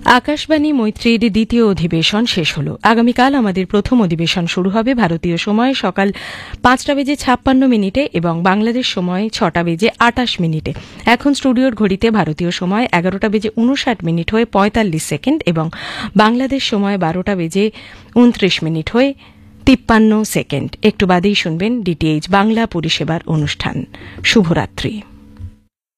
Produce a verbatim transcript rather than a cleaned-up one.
আকাশবাণী মৈত্রীর দ্বিতীয় অধিবেশন শেষ হল। আগামীকাল আমাদের প্রথম অধিবেশন শুরু হবে ভারতীয় সময় সকাল পাঁচটা বেজে ছাপ্পান্ন মিনিটে এবং বাংলাদেশ সময় ছটা বেজে আটাশ মিনিটে। এখন স্টুডিওর ঘড়িতে ভারতীয় সময় এগারোটা বেজে উনষাট মিনিট হয়ে পঁয়তাল্লিশ সেকেন্ড এবং বাংলাদেশ সময় বারোটা বেজে উনত্রিশ মিনিট হয়ে তিপ্পান্ন সেকেন্ড। একটু বাদেই শুনবেন ডিটিএইচ বাংলা পরিষেবার অনুষ্ঠান। শুভরাত্রি।